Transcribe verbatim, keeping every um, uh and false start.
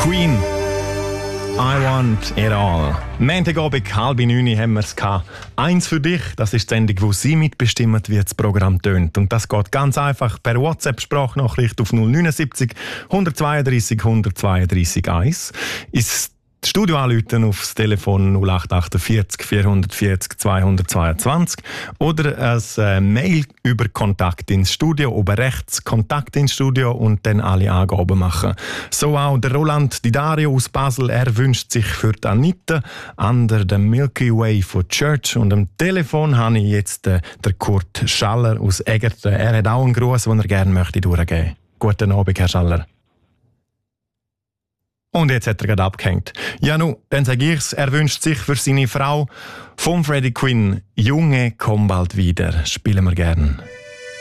Queen. I want it all. Montagabend, halb neun haben wir es gehabt. Eins für dich, das ist die Sendung, wo Sie mitbestimmen, wie das Programm tönt. Und das geht ganz einfach per WhatsApp-Sprachnachricht auf null neun sieben null zweiunddreißig eins zwei drei eins. Ist das Studio anrufen aufs Telefon null acht vier acht vier vier vier zwei zwei zwei oder ein äh, Mail über Kontakt ins Studio, oben rechts Kontakt ins Studio und dann alle Angaben machen. So auch der Roland Di Dario aus Basel, er wünscht sich für die Anita under the Milky Way von Church. Und am Telefon habe ich jetzt äh, der Kurt Schaller aus Egerten. Er hat auch einen Gruß, den er gerne möchte durchgeben. Guten Abend, Herr Schaller. Und jetzt hat er gerade abgehängt. Ja, nun, dann sage ich's. Er wünscht sich für seine Frau vom Freddie Quinn, Junge, komm bald wieder. Spielen wir gern.